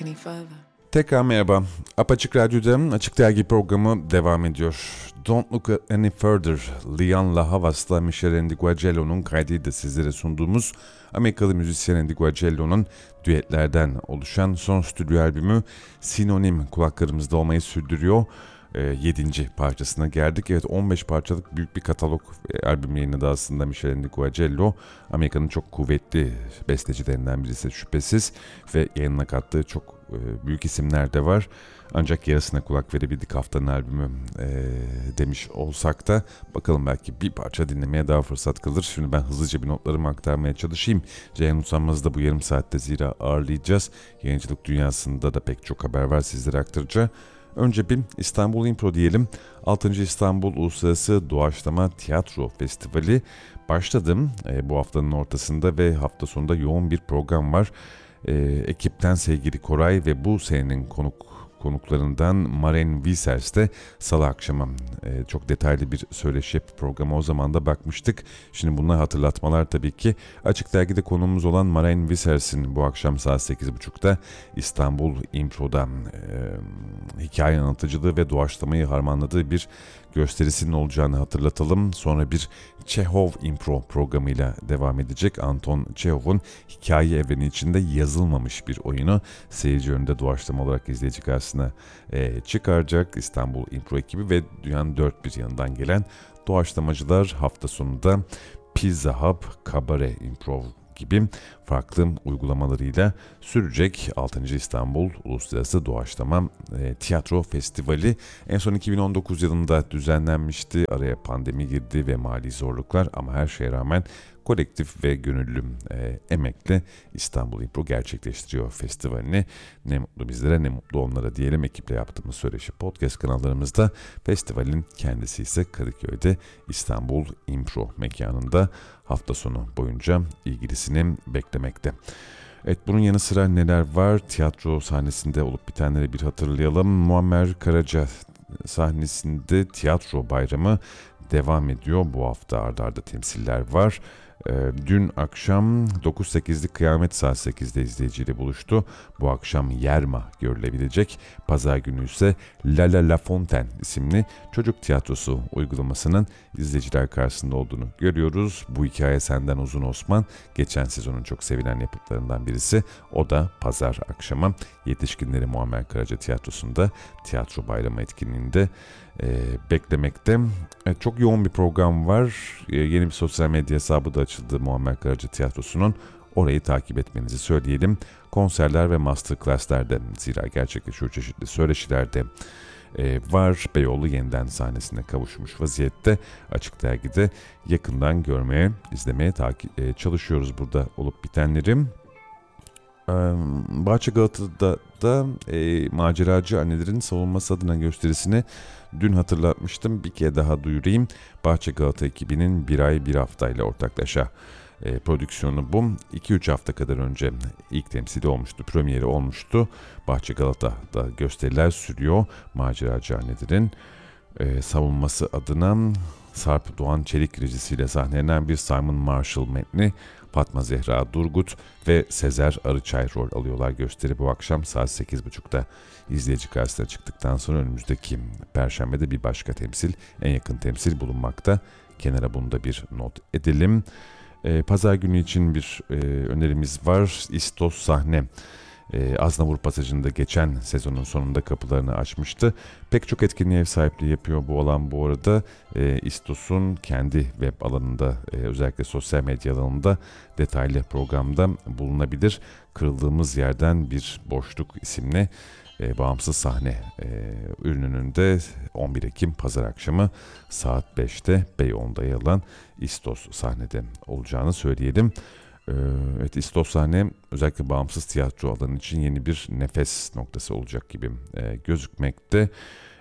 any further. Tekrar merhaba. Apaçık Radyo'da Açık Dergi programı devam ediyor. Don't Look Any Further, Lian La Havas'la Michel Ndiguagello'nun kaydıyla sizlere sunduğumuz Amerikalı müzisyen Ndiguagello'nun düetlerden oluşan son stüdyo albümü Sinonim kulaklarımızda olmayı sürdürüyor. 7. parçasına geldik. Evet, 15 parçalık büyük bir katalog albüm yayınladı aslında Michel Ndiguagello. Amerika'nın çok kuvvetli bestecilerinden birisi şüphesiz ve yayınına kattığı çok büyük isimler de var. Ancak yarısına kulak verebildik haftanın albümü demiş olsak da bakalım belki bir parça dinlemeye daha fırsat kalır. Şimdi ben hızlıca bir notlarımı aktarmaya çalışayım. Ceyhan Usanmaz'ı da bu yarım saatte zira ağırlayacağız. Yayıncılık dünyasında da pek çok haber var sizlere aktaracağım. Önce bir İstanbul Impro diyelim. 6. İstanbul Uluslararası Doğaçlama Tiyatro Festivali başladı bu haftanın ortasında ve hafta sonunda yoğun bir program var. Ekipten sevgili Koray ve bu senenin konuklarından Maren Wisers de salı akşamı çok detaylı bir söyleşi programı o zaman da bakmıştık. Şimdi bunlar hatırlatmalar tabii ki. Açık Dergi'de konuğumuz olan Maren Wisers'in bu akşam saat 8.30'da İstanbul Impro'da hikaye anlatıcılığı ve doğaçlamayı harmanladığı bir gösterisinin olacağını hatırlatalım. Sonra bir Çehov Impro programıyla devam edecek. Anton Çehov'un hikaye evreni içinde yazılmamış bir oyunu seyirci önünde doğaçlama olarak izleyici karşısına çıkaracak İstanbul Impro ekibi ve dünyanın dört bir yanından gelen doğaçlamacılar hafta sonunda Pizza Hub, Cabaret Improv gibi farklı uygulamalarıyla sürecek 6. İstanbul Uluslararası Doğaçlama Tiyatro Festivali. En son 2019 yılında düzenlenmişti. Araya pandemi girdi ve mali zorluklar ama her şeye rağmen kolektif ve gönüllü emekle İstanbul Impro gerçekleştiriyor festivalini. Ne mutlu bizlere, ne mutlu onlara diyelim. Ekiple yaptığımız söyleşi podcast kanallarımızda. Festivalin kendisi ise Kadıköy'de İstanbul Impro mekanında hafta sonu boyunca ilgilisini beklemekte. Evet, bunun yanı sıra neler var? Tiyatro sahnesinde olup bitenleri bir hatırlayalım. Muammer Karaca sahnesinde tiyatro bayramı devam ediyor. Bu hafta arda arda temsiller var. Dün akşam 9-8'lik Kıyamet saat 8'de izleyiciyle buluştu. Bu akşam Yerma görülebilecek. Pazar günü ise La La La Fontaine isimli çocuk tiyatrosu uygulamasının izleyiciler karşısında olduğunu görüyoruz. Bu hikaye senden uzun Osman. Geçen sezonun çok sevilen yapıtlarından birisi. O da pazar akşamı Yetişkinleri Muammer Karaca Tiyatrosu'nda tiyatro bayramı etkinliğinde beklemekte. Evet, çok yoğun bir program var. Yeni bir sosyal medya hesabı da açıldı Muammer Karaca Tiyatrosu'nun. Orayı takip etmenizi söyleyelim. Konserler ve masterclassler de zira gerçekleşiyor, çeşitli söyleşilerde var. Beyoğlu yeniden sahnesine kavuşmuş vaziyette. Açık Dergi'de yakından görmeye, izlemeye çalışıyoruz burada olup bitenleri. Bahçe Galata'da da maceracı annelerin savunması adına gösterisini dün hatırlatmıştım. Bir kere daha duyurayım. Bahçe Galata ekibinin bir ay bir haftayla ortaklaşa prodüksiyonu bu. 2-3 hafta kadar önce ilk temsili olmuştu, premieri olmuştu. Bahçe Galata'da gösteriler sürüyor. Maceracı annelerin savunması adına Sarp Doğan Çelik rejisiyle sahnelenen bir Simon Marshall metni, Fatma Zehra Durgut ve Sezer Arıçay rol alıyorlar. Gösteri bu akşam saat 8.30'da izleyici karşısına çıktıktan sonra önümüzdeki Perşembe'de bir başka temsil, en yakın temsil bulunmakta. Kenara bunu da bir not edelim. Pazar günü için bir önerimiz var. İstos sahne. Aznavur Pasajı'nda geçen sezonun sonunda kapılarını açmıştı. Pek çok etkinliğe ev sahipliği yapıyor bu alan bu arada. İstos'un kendi web alanında, özellikle sosyal medya alanında detaylı programda bulunabilir. Kırıldığımız Yerden Bir Boşluk isimli bağımsız sahne ürününün de 11 Ekim Pazar akşamı saat 5'te Beyoğlu'nda yer alan İstos sahnede olacağını söyleyelim. Evet, İstos sahne özellikle bağımsız tiyatro alanı için yeni bir nefes noktası olacak gibi gözükmekte.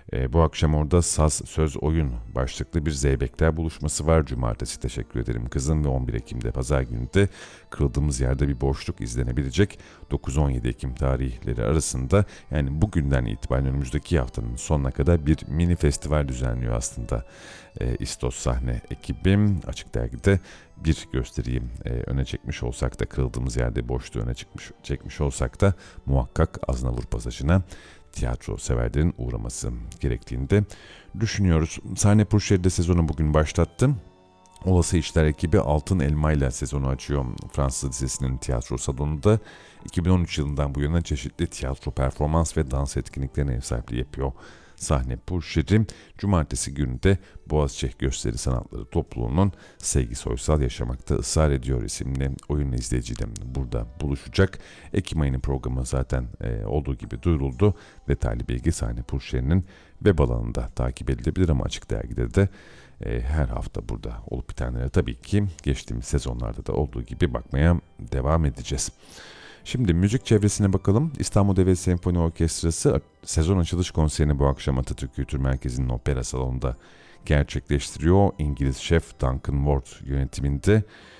Bu akşam orada saz, söz, oyun başlıklı bir Zeybekler buluşması var. Cumartesi teşekkür ederim kızım ve 11 Ekim'de pazar günü de kırıldığımız yerde bir boşluk izlenebilecek. 9-17 Ekim tarihleri arasında, yani bugünden itibaren önümüzdeki haftanın sonuna kadar bir mini festival düzenliyor aslında. İstos sahne ekibim Açık Dergi'de bir gösteriyi öne çekmiş olsak da, kırıldığımız yerde boşluğu öne çekmiş olsak da muhakkak Aznavur Pasajı'na tiyatro severlerin uğraması gerektiğini de düşünüyoruz. Sahne Purşehir'de de sezonu bugün başlattım. Olası İşler ekibi Altın Elma ile sezonu açıyor. Fransız Lisesi'nin tiyatro salonunda 2013 yılından bu yana çeşitli tiyatro, performans ve dans etkinliklerine ev sahipliği yapıyor. Sahne Purşehir'in cumartesi günü de Boğaziçi Gösteri Sanatları Topluluğu'nun Sevgi Soysal Yaşamakta Israr Ediyor isimli oyunla izleyiciyle burada buluşacak. Ekim ayının programı zaten olduğu gibi duyuruldu. Detaylı bilgi Sahne Purşehir'in web alanında takip edilebilir ama Açık Dergi'de de her hafta burada olup bitenlere tabii ki geçtiğimiz sezonlarda da olduğu gibi bakmaya devam edeceğiz. Şimdi müzik çevresine bakalım. İstanbul Devlet Senfoni Orkestrası sezon açılış konserini bu akşam Atatürk Kültür Merkezi'nin opera salonunda gerçekleştiriyor. İngiliz şef Duncan Ward yönetiminde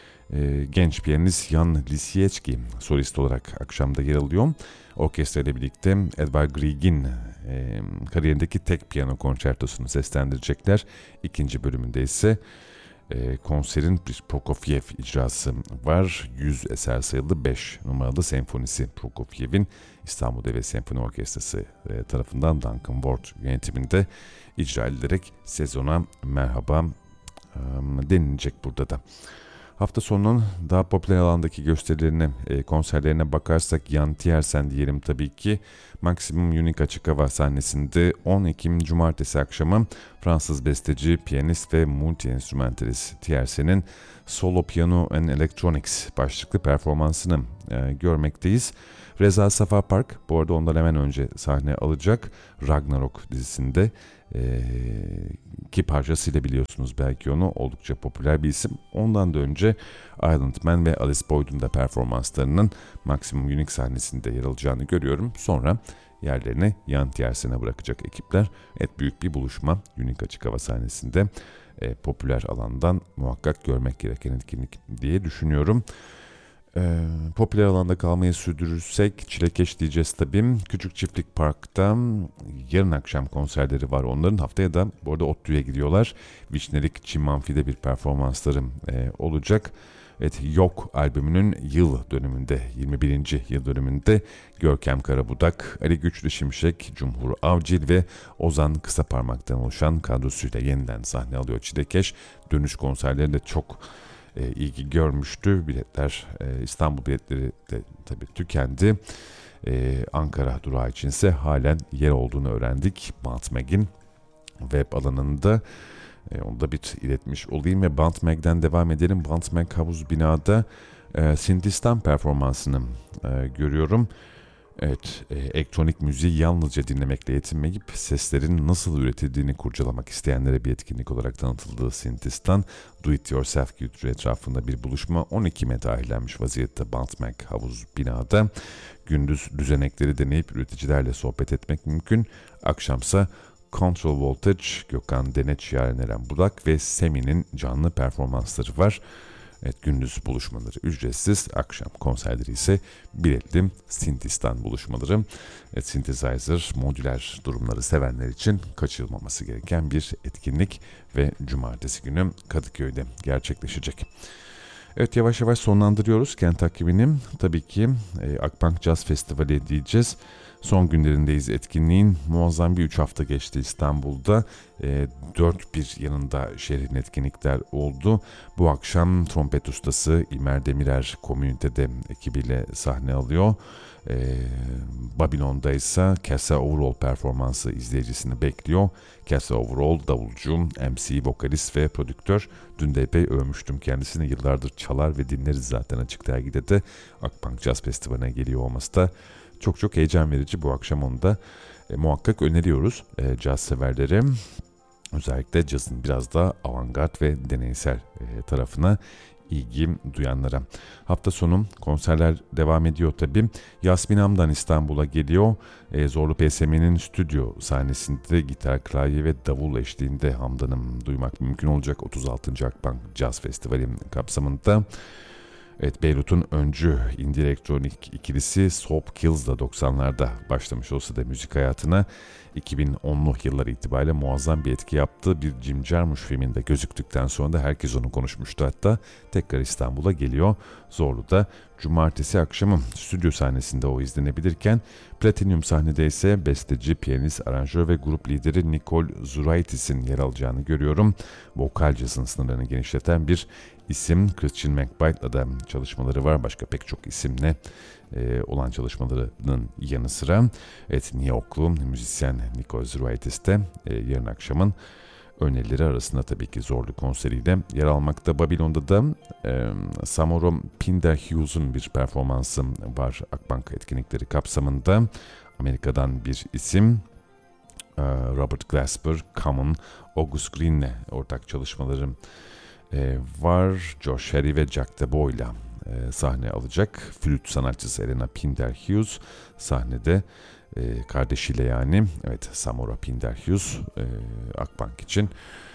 genç piyanist Jan Lisiecki solist olarak akşamda yer alıyor. Orkestra ile birlikte Edvard Grieg'in kariyerindeki tek piyano konçertosunu seslendirecekler. İkinci bölümünde ise konserin bir Prokofiev icrası var. 100 eser sayılı 5 numaralı senfonisi Prokofiev'in İstanbul Devlet Senfoni Orkestrası tarafından Duncan Ward yönetiminde icra edilerek sezona merhaba denilecek burada da. Hafta sonunun daha popüler alandaki gösterilerine, konserlerine bakarsak Jan Tiersen diyelim tabii ki. Maximum Unique Açık Hava sahnesinde 10 Ekim Cumartesi akşamı Fransız besteci, piyanist ve multi-enstrümantalist Tiersen'in Solo Piano and Electronics başlıklı performansını görmekteyiz. Reza Safa Park bu arada ondan hemen önce sahne alacak. Ragnarok dizisinde ki parçasıyla biliyorsunuz belki onu, oldukça popüler bir isim. Ondan da önce Island Man ve Alice Boyd'un da performanslarının Maximum Unique sahnesinde yer alacağını görüyorum. Sonra yerlerini Jan Tiersen'e bırakacak ekipler. Evet, büyük bir buluşma Unique Açık Hava sahnesinde popüler alandan muhakkak görmek gereken etkinlik diye düşünüyorum. Popüler alanda kalmayı sürdürürsek Çilekeş diyeceğiz tabii. Küçük Çiftlik Park'ta yarın akşam konserleri var onların. Haftaya da bu arada ODTÜ'ye gidiyorlar. Vişnelik Çim Amfi'de bir performansları olacak. Evet, Yok albümünün yıl dönümünde, 21. yıl dönümünde Görkem Karabudak, Ali Güçlü Şimşek, Cumhur Avcil ve Ozan Kısaparmak'tan oluşan kadrosuyla yeniden sahne alıyor Çilekeş. Dönüş konserlerinde çok ilgi görmüştü. Biletler, İstanbul biletleri de tabii tükendi. Ankara durağı içinse halen yer olduğunu öğrendik. Bantmag'in web alanında. Onu da bir iletmiş olayım ve Bantmag'den devam edelim. Bantmag Havuz Bina'da Synthstan performansını görüyorum. Evet, elektronik müziği yalnızca dinlemekle yetinmeyip seslerin nasıl üretildiğini kurcalamak isteyenlere bir etkinlik olarak tanıtıldığı Synthstan, Do It Yourself kültürü etrafında bir buluşma 10 Ekim'e dahillenmiş vaziyette Bantmag Havuz Bina'da. Gündüz düzenekleri deneyip üreticilerle sohbet etmek mümkün. Akşamsa Control Voltage, Gökhan Deneç, Yaren Eren Budak ve Semi'nin canlı performansları var. Evet, gündüz buluşmaları ücretsiz, akşam konserleri ise biletli Synthstan buluşmaları. Evet, synthesizer, modüler durumları sevenler için kaçırılmaması gereken bir etkinlik ve cumartesi günü Kadıköy'de gerçekleşecek. Evet, yavaş yavaş sonlandırıyoruz kent takvimini. Tabii ki Akbank Jazz Festivali diyeceğiz. Son günlerindeyiz etkinliğin. Muazzam bir 3 hafta geçti İstanbul'da. Dört bir yanında şehrin etkinlikler oldu. Bu akşam trompet ustası İmer Demirer komünitede ekibiyle sahne alıyor. Babilon'da ise Kese Overall performansı izleyicisini bekliyor. Kese Overall davulcu, MC, vokalist ve prodüktör. Dün de epey övmüştüm kendisini. Yıllardır çalar ve dinleriz zaten Açık Dergi'de de. Akbank Jazz Festivali'ne geliyor olması da çok çok heyecan verici. Bu akşam onu da muhakkak öneriyoruz caz severlere. Özellikle cazın biraz daha avantgard ve deneysel tarafına ilgi duyanlara. Hafta sonu konserler devam ediyor tabii. Yasmin Hamdan İstanbul'a geliyor. Zorlu PSM'nin stüdyo sahnesinde gitar, klavye ve davul eşliğinde Hamdan'ım duymak mümkün olacak 36. Akbank Jazz Festivali kapsamında. Evet, Beyrut'un öncü indie elektronik ikilisi Soap Kills da 90'larda başlamış olsa da müzik hayatına 2010'lu yıllar itibariyle muazzam bir etki yaptı. Bir Jim Jarmusch filminde gözüktükten sonra da herkes onu konuşmuştu, hatta tekrar İstanbul'a geliyor. Zorlu'da cumartesi akşamı stüdyo sahnesinde o izlenebilirken Platinum sahnede ise besteci, piyanist, aranjör ve grup lideri Nicole Zuraitis'in yer alacağını görüyorum. Vokal cazın sınırlarını genişleten bir isim. Christian McBride'la da çalışmaları var. Başka pek çok isimle olan çalışmalarının yanı sıra. Evet, New Yorklu müzisyen Nicole Zuraitis de yarın akşamın önerileri arasında tabii ki Zorlu konseriyle yer almakta. Babilon'da da Samoro Pinderhughes'un bir performansı var Akbank etkinlikleri kapsamında. Amerika'dan bir isim. Robert Glasper, Common, August Green'le ortak çalışmaları var. Josh Harry ve Jack DeBoy'la sahne alacak. Flüt sanatçısı Elena Pinderhughes sahnede kardeşiyle yani. Evet, Samora Pinderhughes Akbank için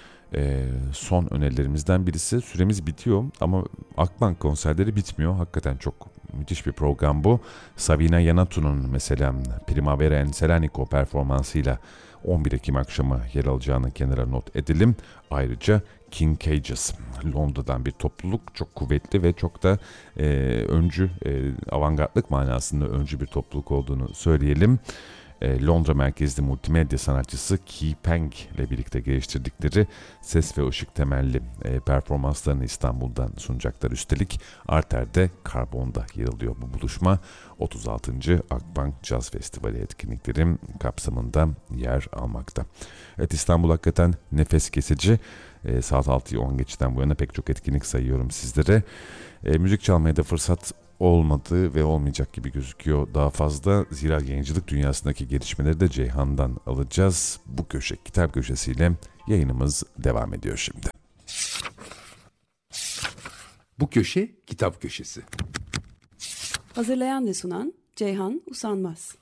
son önerilerimizden birisi. Süremiz bitiyor ama Akbank konserleri bitmiyor. Hakikaten çok müthiş bir program bu. Savina Yanatu'nun mesela Primavera en Selanik'o performansıyla 11 Ekim akşamı yer alacağını kenara not edelim. Ayrıca King Cages, Londra'dan bir topluluk, çok kuvvetli ve çok da öncü, avantgardlık manasında öncü bir topluluk olduğunu söyleyelim. Londra merkezli multimedya sanatçısı Key Peng ile birlikte geliştirdikleri ses ve ışık temelli performanslarını İstanbul'dan sunacaklar. Üstelik Arter'de Karbon'da yer alıyor bu buluşma. 36. Akbank Jazz Festivali etkinlikleri kapsamında yer almakta. Evet, İstanbul hakikaten nefes kesici. Saat 6'yı 10 geçten bu yana pek çok etkinlik sayıyorum sizlere. Müzik çalmaya da fırsat olmadı ve olmayacak gibi gözüküyor daha fazla. Zira yayıncılık dünyasındaki gelişmeleri de Ceyhan'dan alacağız. Bu köşe kitap köşesiyle yayınımız devam ediyor şimdi. Bu köşe kitap köşesi. Hazırlayan ve sunan Ceyhan Usanmaz.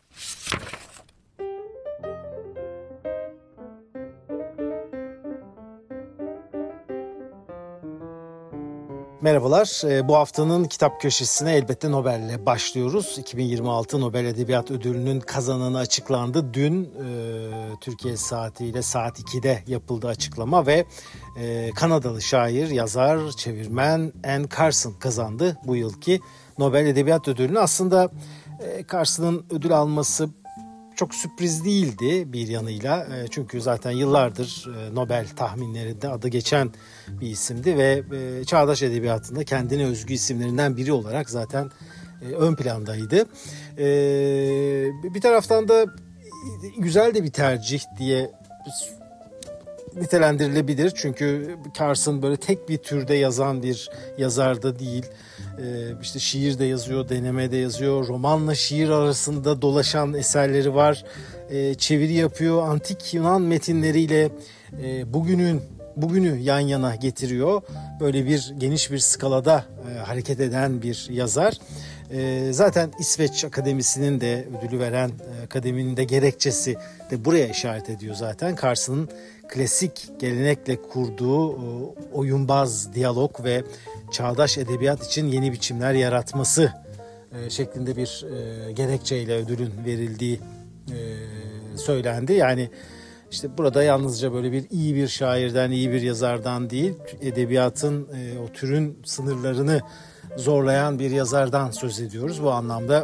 Merhabalar. Bu haftanın kitap köşesine elbette Nobel'le başlıyoruz. 2026 Nobel Edebiyat Ödülü'nün kazananı açıklandı. Dün Türkiye saatiyle saat 2'de yapıldı açıklama ve Kanadalı şair, yazar, çevirmen Anne Carson kazandı bu yılki Nobel Edebiyat Ödülü'nü. Aslında Carson'ın ödül alması çok sürpriz değildi bir yanıyla. Çünkü zaten yıllardır Nobel tahminlerinde adı geçen bir isimdi ve çağdaş edebiyatında kendine özgü isimlerinden biri olarak zaten ön plandaydı. Bir taraftan da güzel de bir tercih diye nitelendirilebilir. Çünkü Carson böyle tek bir türde yazan bir yazar da değil. İşte şiir de yazıyor, deneme de yazıyor. Romanla şiir arasında dolaşan eserleri var. Çeviri yapıyor. Antik Yunan metinleriyle bugünü yan yana getiriyor. Böyle bir geniş bir skalada hareket eden bir yazar. Zaten İsveç Akademisi'nin de ödülü veren akademinin de gerekçesi de buraya işaret ediyor zaten. Carson'ın klasik gelenekle kurduğu oyunbaz diyalog ve çağdaş edebiyat için yeni biçimler yaratması şeklinde bir gerekçeyle ödülün verildiği söylendi. Yani işte burada yalnızca böyle iyi bir şairden, iyi bir yazardan değil, edebiyatın o türün sınırlarını zorlayan bir yazardan söz ediyoruz. Bu anlamda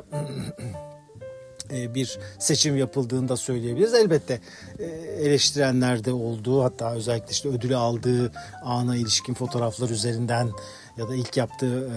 bir seçim yapıldığını da söyleyebiliriz. Elbette eleştirenler de oldu. Hatta özellikle işte ödülü aldığı ana ilişkin fotoğraflar üzerinden ya da ilk yaptığı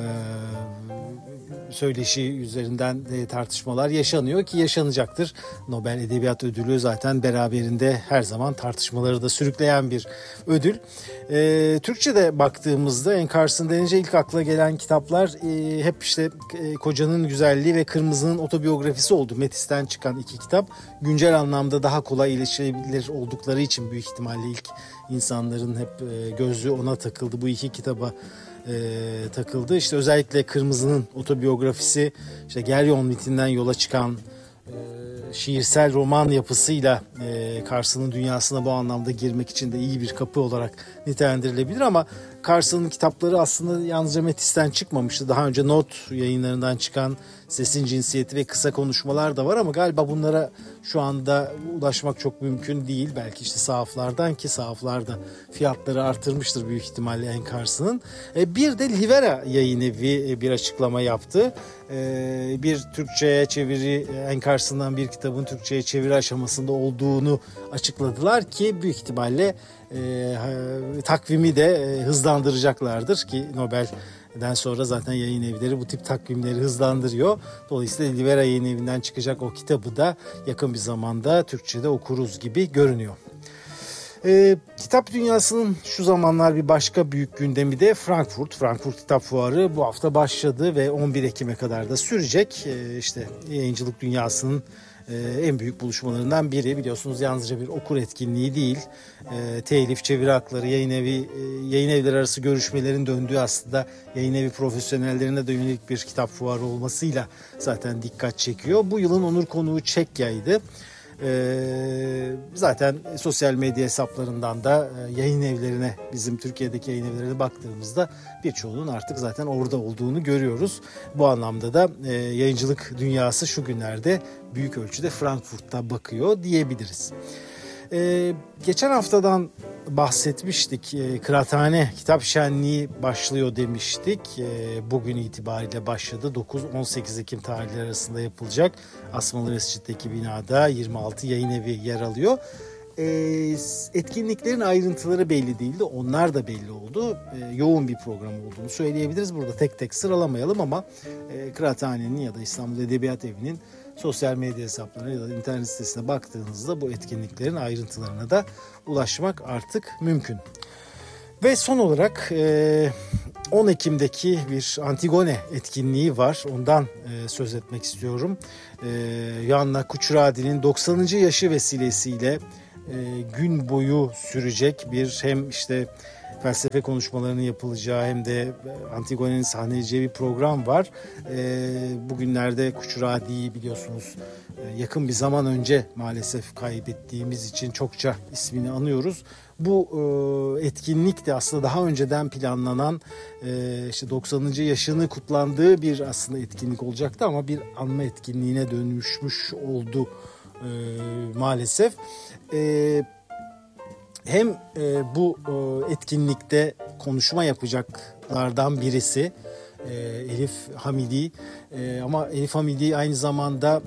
söyleşi üzerinden tartışmalar yaşanıyor ki yaşanacaktır. Nobel Edebiyat Ödülü zaten beraberinde her zaman tartışmaları da sürükleyen bir ödül. Türkçe'de baktığımızda Anne Carson denince ilk akla gelen kitaplar hep işte Kocanın Güzelliği ve Kırmızı'nın otobiyografisi oldu. Metis'ten çıkan iki kitap. Güncel anlamda daha kolay erişilebilir oldukları için büyük ihtimalle ilk insanların hep gözü ona takıldı. Bu iki kitaba takıldı. İşte özellikle Kırmızı'nın otobiyografisi, işte Geryon-Mitinden yola çıkan şiirsel roman yapısıyla Carson'ın dünyasına bu anlamda girmek için de iyi bir kapı olarak nitelendirilebilir. Ama Carson'ın kitapları aslında yalnızca Metis'ten çıkmamıştı. Daha önce Not yayınlarından çıkan Sesin Cinsiyeti ve Kısa Konuşmalar da var ama galiba bunlara şu anda ulaşmak çok mümkün değil. Belki işte sahaflardan, ki sahaflarda fiyatları artırmıştır büyük ihtimalle en Carson'ın. Bir de Livera Yayın Evi bir açıklama yaptı. Bir Türkçe'ye çeviri, en Carson'dan bir kitabın Türkçe'ye çeviri aşamasında olduğunu açıkladılar ki büyük ihtimalle takvimi de hızlandıracaklardır ki Nobel'den sonra zaten yayın evleri bu tip takvimleri hızlandırıyor. Dolayısıyla Livera Yayın Evi'nden çıkacak o kitabı da yakın bir zamanda Türkçe'de okuruz gibi görünüyor. Kitap dünyasının şu zamanlar bir başka büyük gündemi de Frankfurt Kitap Fuarı bu hafta başladı ve 11 Ekim'e kadar da sürecek. İşte yayıncılık dünyasının en büyük buluşmalarından biri. Biliyorsunuz yalnızca bir okur etkinliği değil, telif, çeviri hakları, yayın evleri arası görüşmelerin döndüğü, aslında yayın evi profesyonellerine de yönelik bir kitap fuarı olmasıyla zaten dikkat çekiyor. Bu yılın onur konuğu Çekya'ydı. Zaten sosyal medya hesaplarından da yayın evlerine, bizim Türkiye'deki yayın evlerine baktığımızda birçoğunun artık zaten orada olduğunu görüyoruz. Bu anlamda da yayıncılık dünyası şu günlerde büyük ölçüde Frankfurt'ta bakıyor diyebiliriz. Geçen haftadan bahsetmiştik. Kıraathane Kitap Şenliği başlıyor demiştik. Bugün itibariyle başladı. 9-18 Ekim tarihleri arasında yapılacak. Asmalı Mescid'deki binada 26 yayın evi yer alıyor. Etkinliklerin ayrıntıları belli değildi. Onlar da belli oldu. Yoğun bir program olduğunu söyleyebiliriz. Burada tek tek sıralamayalım ama Kıraathane'nin ya da İstanbul Edebiyat Evi'nin sosyal medya hesaplarına ya da internet sitesine baktığınızda bu etkinliklerin ayrıntılarına da ulaşmak artık mümkün. Ve son olarak 10 Ekim'deki bir Antigone etkinliği var. Ondan söz etmek istiyorum. Joanna Kuçuradi'nin 90. yaşı vesilesiyle gün boyu sürecek bir, hem işte felsefe konuşmalarının yapılacağı hem de Antigone'nin sahneleyeceği bir program var. Bugünlerde Kuçuradi'yi biliyorsunuz yakın bir zaman önce maalesef kaybettiğimiz için çokça ismini anıyoruz. Bu etkinlik de aslında daha önceden planlanan işte 90. yaşını kutlandığı bir aslında etkinlik olacaktı ama bir anma etkinliğine dönüşmüş oldu maalesef. Hem bu etkinlikte konuşma yapacaklardan birisi Elif Hamidi, ama Elif Hamidi aynı zamanda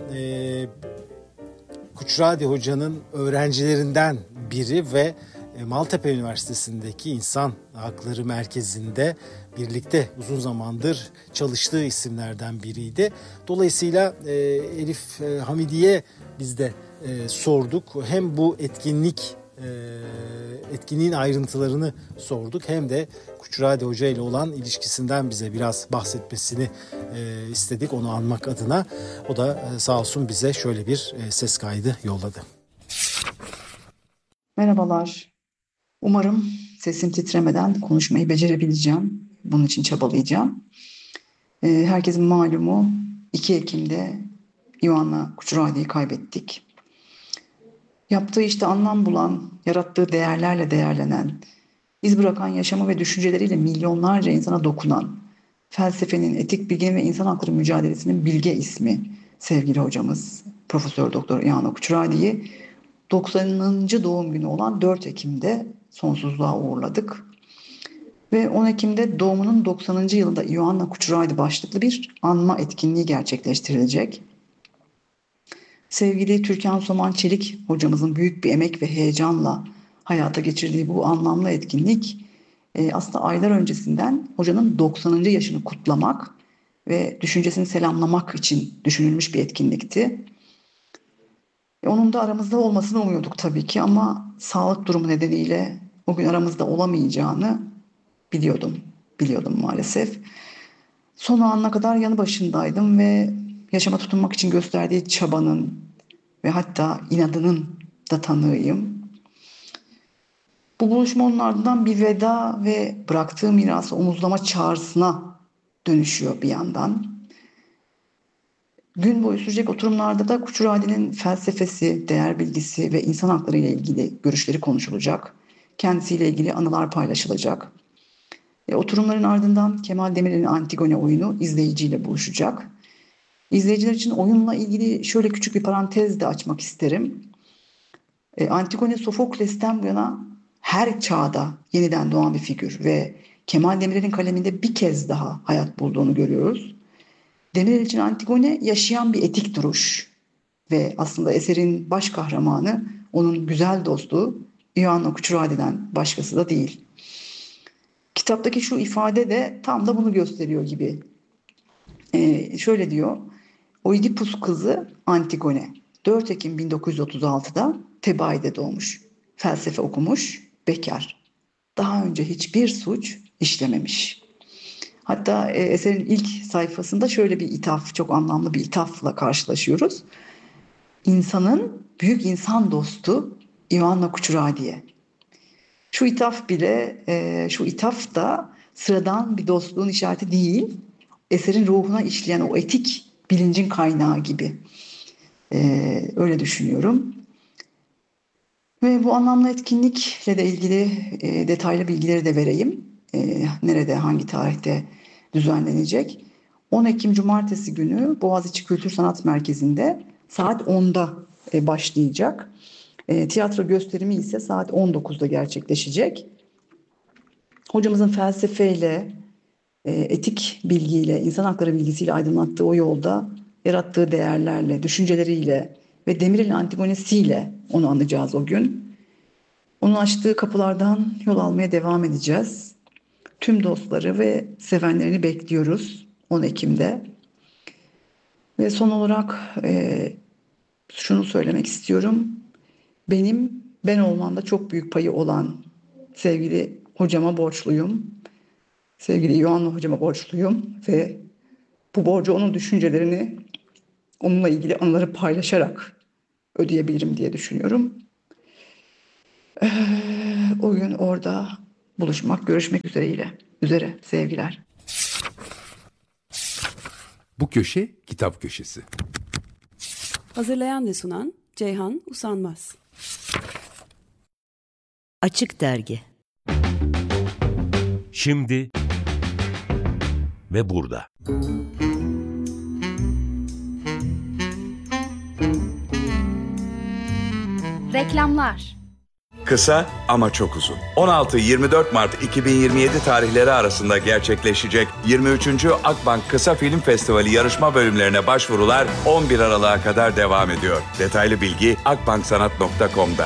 Kuçuradi Hoca'nın öğrencilerinden biri ve Maltepe Üniversitesi'ndeki İnsan Hakları Merkezi'nde birlikte uzun zamandır çalıştığı isimlerden biriydi. Dolayısıyla Elif Hamidi'ye biz de sorduk. Hem bu etkinliğin ayrıntılarını sorduk hem de Kuçuradi Hoca ile olan ilişkisinden bize biraz bahsetmesini istedik onu anmak adına. O da sağ olsun bize şöyle bir ses kaydı yolladı. Merhabalar. Umarım sesim titremeden konuşmayı becerebileceğim. Bunun için çabalayacağım. Herkesin malumu 2 Ekim'de Joanna Kuçuradi'yi kaybettik. Yaptığı işte anlam bulan, yarattığı değerlerle değerlenen, iz bırakan yaşamı ve düşünceleriyle milyonlarca insana dokunan, felsefenin, etik bilginin ve insan hakları mücadelesinin bilge ismi sevgili hocamız Profesör Doktor Joanna Kuçuradi'yi 90. doğum günü olan 4 Ekim'de sonsuzluğa uğurladık. Ve 10 Ekim'de doğumunun 90. yılında Joanna Kuçuradi başlıklı bir anma etkinliği gerçekleştirilecek. Sevgili Türkan Soman Çelik hocamızın büyük bir emek ve heyecanla hayata geçirdiği bu anlamlı etkinlik aslında aylar öncesinden hocanın 90. yaşını kutlamak ve düşüncesini selamlamak için düşünülmüş bir etkinlikti. Onun da aramızda olmasını umuyorduk tabii ki ama sağlık durumu nedeniyle o gün aramızda olamayacağını biliyordum maalesef. Son anına kadar yanı başındaydım ve yaşama tutunmak için gösterdiği çabanın ve hatta inadının da tanığıyım. Bu buluşma onun ardından bir veda ve bıraktığı mirası omuzlama çağrısına dönüşüyor bir yandan. Gün boyu sürecek oturumlarda da Kuçuradi'nin felsefesi, değer bilgisi ve insan hakları ile ilgili görüşleri konuşulacak. Kendisiyle ilgili anılar paylaşılacak. Oturumların ardından Kemal Demirel'in Antigone oyunu izleyiciyle buluşacak. İzleyiciler için oyunla ilgili şöyle küçük bir parantez de açmak isterim. Antigone Sofokles'ten bu yana her çağda yeniden doğan bir figür ve Kemal Demirel'in kaleminde bir kez daha hayat bulduğunu görüyoruz. Demirel için Antigone yaşayan bir etik duruş ve aslında eserin baş kahramanı onun güzel dostu Ioanna Kuçuradi'den başkası da değil. Kitaptaki şu ifade de tam da bunu gösteriyor gibi. Şöyle diyor, Oidipus kızı Antigone 4 Ekim 1936'da Tebai'de doğmuş. Felsefe okumuş, bekar. Daha önce hiçbir suç işlememiş. Hatta eserin ilk sayfasında şöyle bir ithaf, çok anlamlı bir ithafla karşılaşıyoruz. İnsanın büyük insan dostu Ioanna Kuçuradi'ye. Şu ithaf da sıradan bir dostluğun işareti değil, eserin ruhuna işleyen o etik bilincin kaynağı gibi. Öyle düşünüyorum. Ve bu anlamlı etkinlikle de ilgili detaylı bilgileri de vereyim. Nerede, hangi tarihte düzenlenecek? 10 Ekim Cumartesi günü Boğaziçi Kültür Sanat Merkezi'nde saat 10'da başlayacak. Tiyatro gösterimi ise saat 19'da gerçekleşecek. Hocamızın felsefeyle, etik bilgiyle, insan hakları bilgisiyle aydınlattığı o yolda yarattığı değerlerle, düşünceleriyle ve Demirel'in Antigonesi'yle onu anacağız o gün. Onun açtığı kapılardan yol almaya devam edeceğiz. Tüm dostları ve sevenlerini bekliyoruz 10 Ekim'de. Ve son olarak şunu söylemek istiyorum. Ben olmamda çok büyük payı olan sevgili hocama borçluyum. Sevgili Ioanna hocama borçluyum ve bu borcu onun düşüncelerini, onunla ilgili anıları paylaşarak ödeyebilirim diye düşünüyorum. O gün orada görüşmek üzere sevgiler. Bu köşe kitap köşesi. Hazırlayan ve sunan Ceyhan Usanmaz. Açık Dergi. Şimdi ve burada. Reklamlar. Kısa ama çok uzun. 16-24 Mart 2027 tarihleri arasında gerçekleşecek 23. Akbank Kısa Film Festivali yarışma bölümlerine başvurular 11 Aralık'a kadar devam ediyor. Detaylı bilgi akbanksanat.com'da.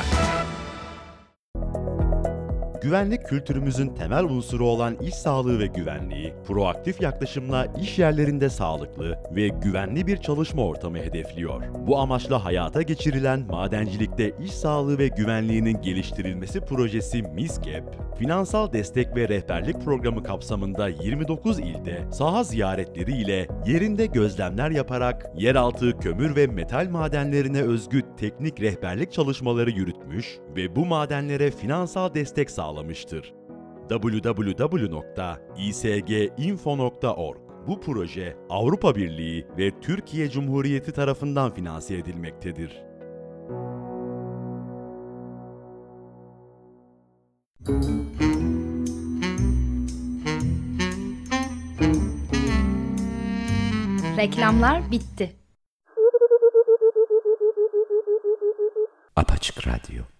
Güvenlik kültürümüzün temel unsuru olan iş sağlığı ve güvenliği, proaktif yaklaşımla iş yerlerinde sağlıklı ve güvenli bir çalışma ortamı hedefliyor. Bu amaçla hayata geçirilen madencilikte iş sağlığı ve güvenliğinin geliştirilmesi projesi MİSGEP, finansal destek ve rehberlik programı kapsamında 29 ilde saha ziyaretleri ile yerinde gözlemler yaparak yeraltı kömür ve metal madenlerine özgü teknik rehberlik çalışmaları yürütmüş ve bu madenlere finansal destek sağlamıştır. www.isginfo.org. Bu proje Avrupa Birliği ve Türkiye Cumhuriyeti tarafından finanse edilmektedir. Reklamlar bitti. Apaçık Radyo.